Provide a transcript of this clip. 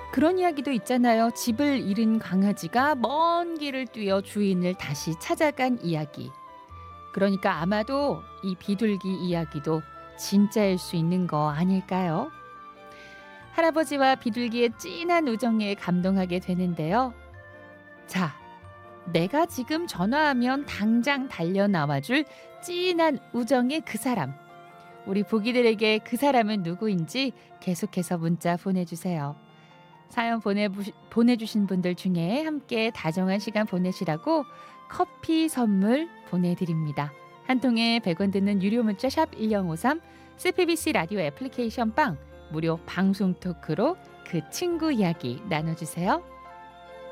그런 이야기도 있잖아요. 집을 잃은 강아지가 먼 길을 뛰어 주인을 다시 찾아간 이야기. 그러니까 아마도 이 비둘기 이야기도 진짜일 수 있는 거 아닐까요? 할아버지와 비둘기의 진한 우정에 감동하게 되는데요. 자, 내가 지금 전화하면 당장 달려 나와줄 진한 우정의 그 사람. 우리 보기들에게 그 사람은 누구인지 계속해서 문자 보내주세요. 사연 보내주신 분들 중에 함께 다정한 시간 보내시라고 커피 선물 보내드립니다. 한 통에 100원 드는 유료 문자 샵 1053, CPBC 라디오 애플리케이션 빵, 무료 방송 토크로 그 친구 이야기 나눠주세요.